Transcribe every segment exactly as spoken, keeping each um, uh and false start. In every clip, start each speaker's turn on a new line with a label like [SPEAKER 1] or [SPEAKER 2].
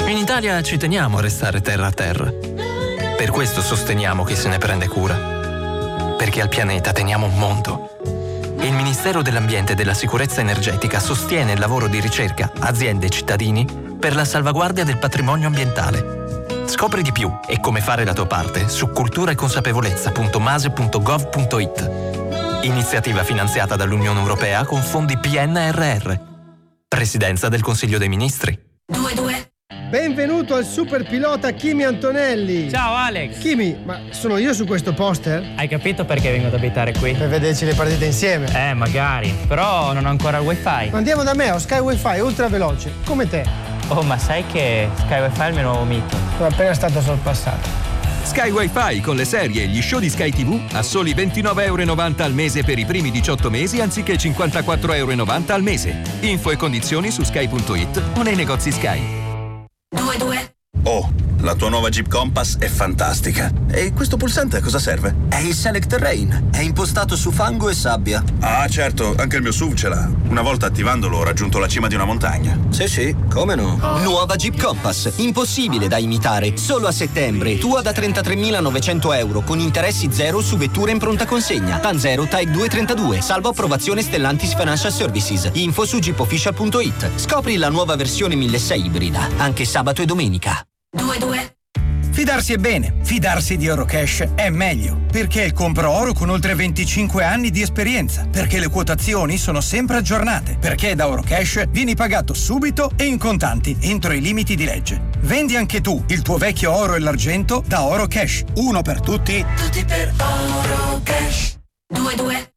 [SPEAKER 1] In Italia ci teniamo a restare terra a terra. Per questo sosteniamo chi se ne prende cura. Perché al pianeta teniamo un mondo. Il Ministero dell'Ambiente e della Sicurezza Energetica sostiene il lavoro di ricerca, aziende e cittadini per la salvaguardia del patrimonio ambientale. Scopri di più e come fare la tua parte su cultura e consapevolezza punto mase punto gov punto it. Iniziativa finanziata dall'Unione Europea con fondi P N R R. Presidenza del Consiglio dei Ministri.
[SPEAKER 2] due due
[SPEAKER 3] Benvenuto al super pilota Kimi Antonelli.
[SPEAKER 4] Ciao Alex.
[SPEAKER 3] Kimi, ma sono io su questo poster?
[SPEAKER 4] Hai capito perché vengo ad abitare qui?
[SPEAKER 3] Per vederci le partite insieme.
[SPEAKER 4] Eh, magari. Però non ho ancora il wifi.
[SPEAKER 3] Andiamo da me, ho Sky Wi-Fi ultra veloce, come te.
[SPEAKER 4] Oh, ma sai che Sky Wi-Fi è il mio nuovo mito?
[SPEAKER 3] Sono appena stato sorpassato.
[SPEAKER 5] Sky Wi-Fi con le serie e gli show di Sky tivù a soli ventinove euro e novanta al mese per i primi diciotto mesi anziché cinquantaquattro euro e novanta al mese. Info e condizioni su sky punto it o nei negozi Sky.
[SPEAKER 2] due due
[SPEAKER 6] Oh, la tua nuova Jeep Compass è fantastica. E questo pulsante a cosa serve?
[SPEAKER 7] È il Select Terrain. È impostato su fango e sabbia.
[SPEAKER 6] Ah, certo, anche il mio S U V ce l'ha. Una volta attivandolo ho raggiunto la cima di una montagna.
[SPEAKER 7] Sì, sì, come no? Nuova Jeep Compass. Impossibile da imitare. Solo a settembre. Tua da trentatremilanovecento euro con interessi zero su vetture in pronta consegna. TAN zero Type duecentotrentadue. Salvo approvazione Stellantis Financial Services. Info su jeep official punto it. Scopri la nuova versione milleseicento ibrida. Anche sabato e domenica.
[SPEAKER 2] due due
[SPEAKER 8] Fidarsi è bene, fidarsi di Eurocash è meglio, perché è il compro oro con oltre venticinque anni di esperienza, perché le quotazioni sono sempre aggiornate, perché da Eurocash vieni pagato subito e in contanti entro i limiti di legge. Vendi anche tu il tuo vecchio oro e l'argento da Eurocash, uno per tutti,
[SPEAKER 2] tutti per Eurocash. due due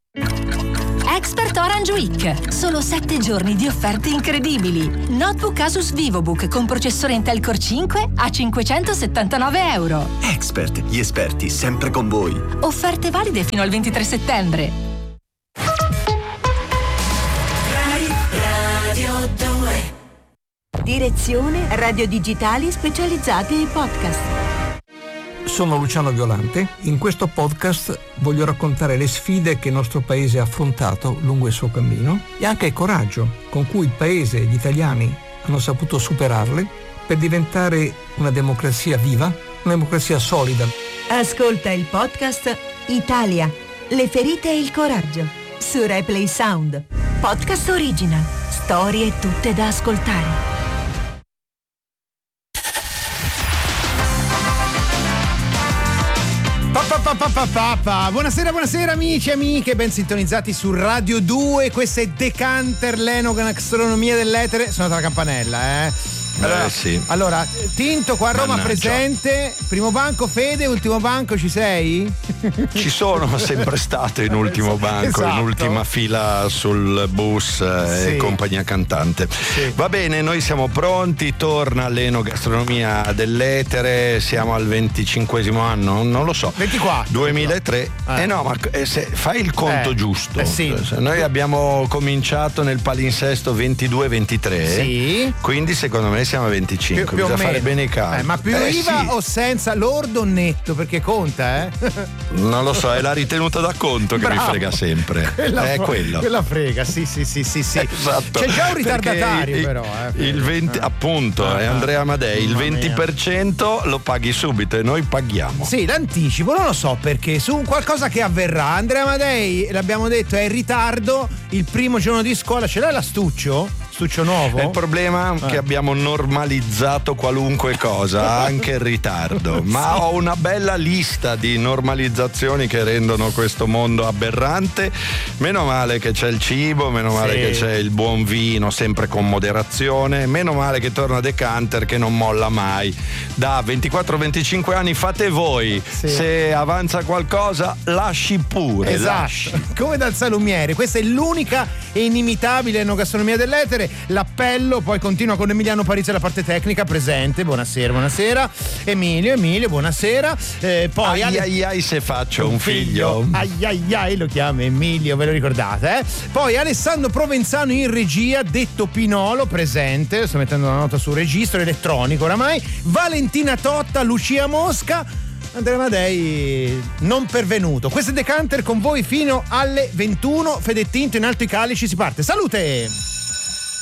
[SPEAKER 9] Expert Orange Week. Solo sette giorni di offerte incredibili. Notebook Asus VivoBook con processore Intel Core cinque a cinquecentosettantanove euro.
[SPEAKER 7] Expert, gli esperti sempre con voi.
[SPEAKER 9] Offerte valide fino al ventitré settembre.
[SPEAKER 2] Rai Radio due.
[SPEAKER 10] Direzione Radio Digitali specializzate in podcast.
[SPEAKER 11] Sono Luciano Violante. In questo podcast voglio raccontare le sfide che il nostro paese ha affrontato lungo il suo cammino e anche il coraggio con cui il paese e gli italiani hanno saputo superarle per diventare una democrazia viva, una democrazia solida.
[SPEAKER 10] Ascolta il podcast Italia, le ferite e il coraggio su Replay Sound. Podcast original. Storie tutte da ascoltare.
[SPEAKER 3] Pa, pa, pa, pa, pa, pa. Buonasera, buonasera amici e amiche, ben sintonizzati su Radio due. Questo è Decanter, l'enogastronomia dell'etere. Suonata la campanella, eh. Allora,
[SPEAKER 12] eh sì.
[SPEAKER 3] allora, Tinto qua a Roma
[SPEAKER 12] Mannaggia.
[SPEAKER 3] presente. Primo banco, Fede, ultimo banco, ci sei?
[SPEAKER 12] Ci sono sempre stato in ultimo banco,
[SPEAKER 3] Esatto.
[SPEAKER 12] in ultima fila sul bus eh,
[SPEAKER 3] Sì.
[SPEAKER 12] e compagnia cantante.
[SPEAKER 3] Sì.
[SPEAKER 12] Va bene, noi siamo pronti, torna l'enogastronomia dell'etere, siamo al venticinquesimo anno, non lo so.
[SPEAKER 3] ventiquattro.
[SPEAKER 12] duemilatré.
[SPEAKER 3] Eh.
[SPEAKER 12] Eh no, ma eh, se fai il conto
[SPEAKER 3] Eh,
[SPEAKER 12] giusto.
[SPEAKER 3] eh sì.
[SPEAKER 12] Se noi abbiamo cominciato nel palinsesto ventidue ventitré.
[SPEAKER 3] Sì.
[SPEAKER 12] Quindi secondo me siamo a venticinque.
[SPEAKER 3] Più, più o
[SPEAKER 12] Bisogna fare
[SPEAKER 3] meno.
[SPEAKER 12] bene i calcoli.
[SPEAKER 3] Eh, ma più
[SPEAKER 12] Eh,
[SPEAKER 3] I V A
[SPEAKER 12] sì.
[SPEAKER 3] o senza, lordo o netto? Perché conta, eh?
[SPEAKER 12] Non lo so, è la ritenuta da conto che
[SPEAKER 3] Bravo.
[SPEAKER 12] mi frega sempre.
[SPEAKER 3] Quella
[SPEAKER 12] è
[SPEAKER 3] fre-
[SPEAKER 12] quello.
[SPEAKER 3] Quella frega, sì, sì, sì, sì, sì.
[SPEAKER 12] Esatto.
[SPEAKER 3] C'è già un ritardatario,
[SPEAKER 12] Perché
[SPEAKER 3] però. Eh,
[SPEAKER 12] il venti,
[SPEAKER 3] Eh.
[SPEAKER 12] appunto,
[SPEAKER 3] Ah,
[SPEAKER 12] è Andrea Amadei. Il
[SPEAKER 3] mamma mia.
[SPEAKER 12] venti per cento lo paghi subito e noi paghiamo.
[SPEAKER 3] Sì, l'anticipo, non lo so perché, su qualcosa che avverrà. Andrea Amadei, l'abbiamo detto, è in ritardo. Il primo giorno di scuola, ce l'hai l'astuccio? Stuccio nuovo?
[SPEAKER 12] È il problema
[SPEAKER 3] Eh.
[SPEAKER 12] che abbiamo normalizzato qualunque cosa, anche il ritardo. Ma
[SPEAKER 3] Sì.
[SPEAKER 12] ho una bella lista di normalizzazioni che rendono questo mondo aberrante. Meno male che c'è il cibo, meno male
[SPEAKER 3] Sì.
[SPEAKER 12] che c'è il buon vino, sempre con moderazione. Meno male che torna Decanter che non molla mai. Da ventiquattro venticinque anni fate voi.
[SPEAKER 3] Sì.
[SPEAKER 12] Se avanza qualcosa, lasci pure.
[SPEAKER 3] Esatto,
[SPEAKER 12] Lasci.
[SPEAKER 3] come dal salumiere. Questa è l'unica e inimitabile enogastronomia dell'etere. L'appello poi continua con Emiliano Parizzi alla parte tecnica, presente. Buonasera, buonasera. Emilio, Emilio, buonasera. Eh, poi
[SPEAKER 12] Ai
[SPEAKER 3] Ale-
[SPEAKER 12] ai ai se faccio un figlio.
[SPEAKER 3] Ai ai ai, lo chiama Emilio, ve lo ricordate, eh? Poi Alessandro Provenzano in regia, detto Pinolo, presente. Sto mettendo una nota sul registro elettronico oramai. Valentina Totta, Lucia Mosca. Andrea Amadei non pervenuto. Questo è Decanter con voi fino alle ventuno. Fede Tinto in alto i calici, si parte. Salute!